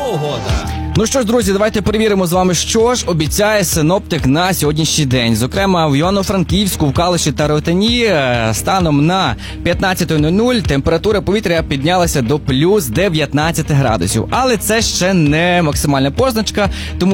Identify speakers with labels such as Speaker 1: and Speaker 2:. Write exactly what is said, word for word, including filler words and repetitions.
Speaker 1: погода.
Speaker 2: Ну що ж, друзі, давайте перевіримо з вами, що ж обіцяє синоптик на сьогоднішній день. Зокрема, в Івано-Франківську, в Калуші та Ротані станом на п'ятнадцята нуль нуль температура повітря піднялася до плюс дев'ятнадцять градусів. Але це ще не максимальна позначка, тому